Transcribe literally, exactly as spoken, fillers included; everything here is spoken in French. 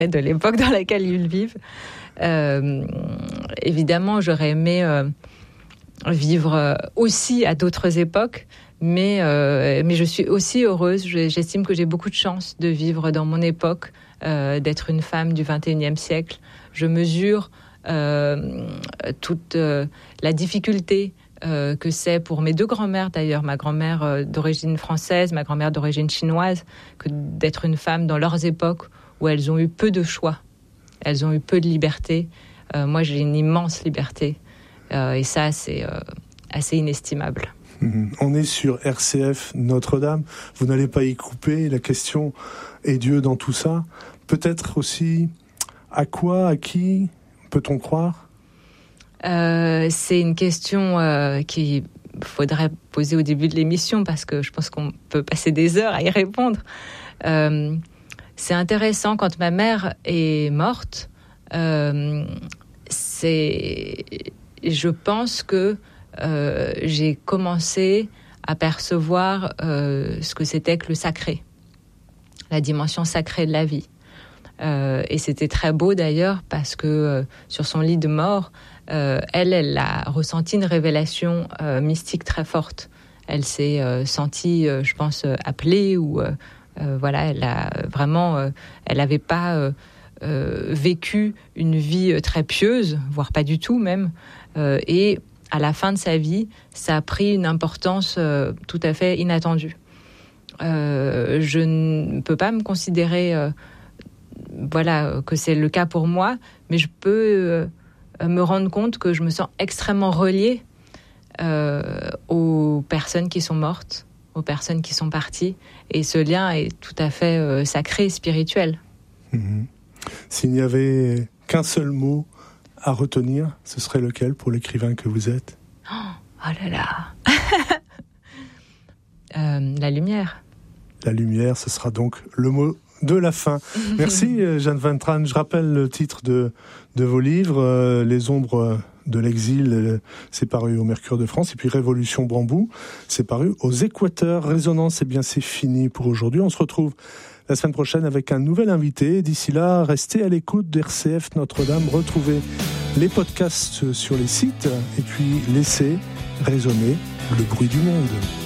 de l'époque dans laquelle ils vivent. Euh, évidemment, j'aurais aimé euh, vivre aussi à d'autres époques, mais, euh, mais je suis aussi heureuse. J'estime que j'ai beaucoup de chance de vivre dans mon époque, euh, d'être une femme du vingt et unième siècle. Je mesure euh, toute euh, la difficulté euh, que c'est pour mes deux grand-mères d'ailleurs, ma grand-mère euh, d'origine française, ma grand-mère d'origine chinoise, que d'être une femme dans leurs époques où elles ont eu peu de choix, elles ont eu peu de liberté. Euh, moi, j'ai une immense liberté euh, et ça, c'est euh, assez inestimable. Mmh. On est sur R C F Notre-Dame. Vous n'allez pas y couper. La question est Dieu dans tout ça. Peut-être aussi, à quoi, à qui peut-on croire ? euh, C'est une question euh, qu'il faudrait poser au début de l'émission parce que je pense qu'on peut passer des heures à y répondre. Euh, c'est intéressant, quand ma mère est morte, euh, c'est... je pense que euh, j'ai commencé à percevoir euh, ce que c'était que le sacré, la dimension sacrée de la vie. Euh, et c'était très beau d'ailleurs parce que euh, sur son lit de mort, euh, elle, elle a ressenti une révélation euh, mystique très forte. Elle s'est euh, sentie, euh, je pense, euh, appelée ou euh, euh, voilà, elle a vraiment, euh, elle n'avait pas euh, euh, vécu une vie très pieuse, voire pas du tout même. Euh, et à la fin de sa vie, ça a pris une importance euh, tout à fait inattendue. Euh, je ne peux pas me considérer euh, voilà, que c'est le cas pour moi, mais je peux euh, me rendre compte que je me sens extrêmement reliée euh, aux personnes qui sont mortes, aux personnes qui sont parties, et ce lien est tout à fait euh, sacré et spirituel. Mmh. S'il n'y avait qu'un seul mot à retenir, ce serait lequel pour l'écrivain que vous êtes ? Oh, oh là là euh, La lumière. La lumière, ce sera donc le mot de la fin. Merci Jeanne Van Traen. Je rappelle le titre de, de vos livres, euh, Les ombres de l'exil, euh, c'est paru au Mercure de France, et puis Révolution Bambou, c'est paru aux Équateurs. Résonance, eh bien c'est fini pour aujourd'hui. On se retrouve la semaine prochaine avec un nouvel invité. D'ici là, restez à l'écoute d'R C F Notre-Dame. Retrouvez les podcasts sur les sites et puis laissez résonner le bruit du monde.